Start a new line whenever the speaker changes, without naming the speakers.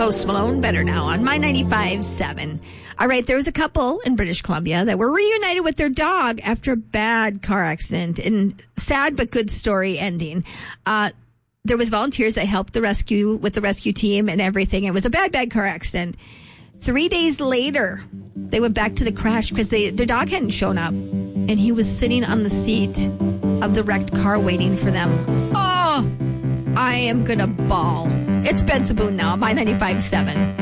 Post Malone, Better Now on My 95.7. All right, there was a couple in British Columbia that were reunited with their dog after a bad car accident, and sad but good story ending. There was volunteers that helped the rescue with the rescue team and everything. It was a bad car accident. 3 days later, they went back to the crash because their dog hadn't shown up, and he was sitting on the seat of the wrecked car waiting for them. Oh, I am gonna bawl. It's Ben Saboon now, My 95.7.